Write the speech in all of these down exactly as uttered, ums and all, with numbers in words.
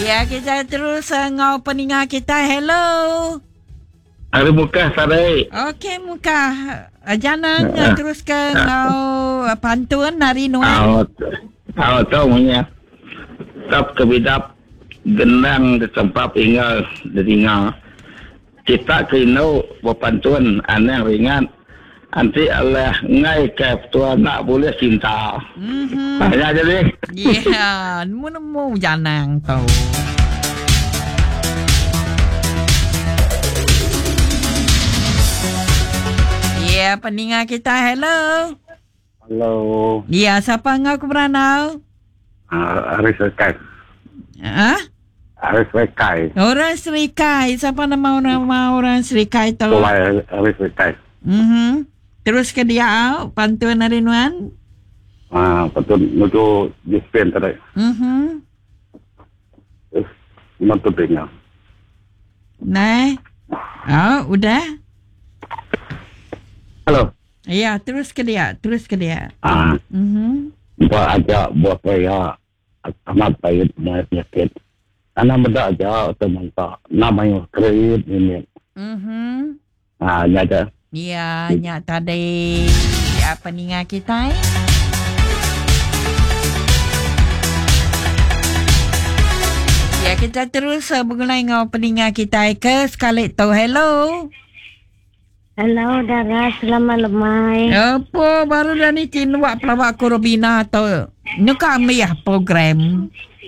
Ya, kita terus uh, ngau peningat kita. Hello. Ada muka sarai. Okey, muka. Uh, jangan uh, terus ke ngau uh, pantun hari nuan. Awak, awak tahu punya. Tap kebidap gendang di tempat tinggal di tinggal. Kita kena berpantun aneh ringan. Nanti Allah ngai ke tuan nak boleh cinta. Mhm. Banyak jadi. Ya, nemu janang tu. Ya, peningat kita. Hello. Hello. Ya, siapa ngau ke beranau? Uh, Aris Wekai. Ah? Aris Wekai. Orang Serikai. Siapa nama orang nama orang Serikai tu? Tulai Aris Wekai. Mhm. Terus ke dia au pantun hari nuan. Ah, betul menuju di Spain tadi. Mhm. Mantu dengar. Nah. Oh, udah. Halo. Ya, terus ke dia, terus ke dia. Ah, Mhm. buat aja buat saya amat baik menyakit. Karena benda aja teman tak namanya kredit ini. Mhm. Ah, nyata. Ya, nyak tadi ya peningat kita. Eh? Ya, kita terus uh, bergulai dengan peningat kita ke sekali tu. Hello. Hello, Dara. Selamat lemai. Apa baru dah ni cinwak pelawak ku Robina tu. Ni kami ya program.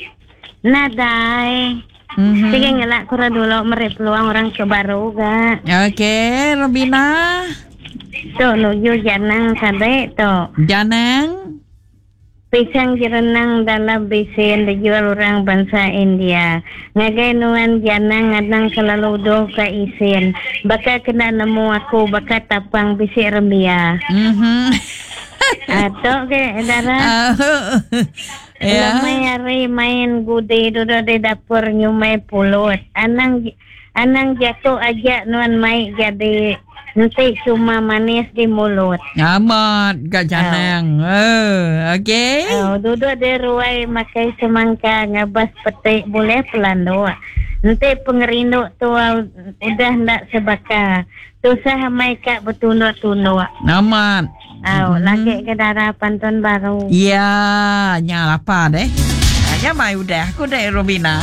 Nadai. Mhm. Sige ngelak kura dulu meri peluang orang ke baru ga. Okey, Robina. Tu nuju janang kade tu. Janang. Pisang jerenang dalam besen dijual orang bangsa India. Ngagai nuan janang ngadang selalu doh ka isen. Baka kena nemu aku baka tapang bisi rembia. Mhm. Ato ke Dara. Ya. Lamai hari main gudi duduk di dapur nyumai pulut. Anang anang jatuh aja nuan mai jadi nanti cuma manis di mulut. Amat gak janang. Oh, okey. Oh, duduk di ruai makai semangka ngabas petik boleh pelando. Nanti pengerindu tu udah ndak sebaka. Tu sah mai kak bertunduk-tunduk. Amat. Oh, hmm. Lagi ke darah pantun baru. Ya, nyala apa deh? Aja mai udah, aku dari Robina.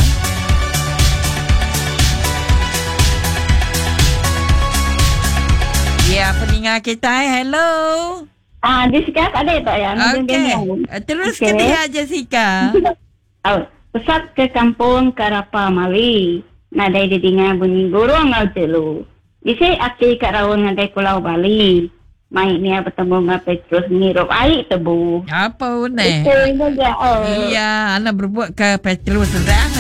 Ya, peningat kita. Hello. Ah, Jessica ada tak ya? Okey. Terus okay. Ke dia Jessica. Oh, pesat ke kampung Karapa Mali. Nadai didinga bunyi burung ngau celu. Isi akti kat rawon ngadai Pulau Bali. Mai ni apa temu ngah Petrus ngirup air tebu. Apa ni? Itu dia. Iya, anak berbuat ke Petrus dah.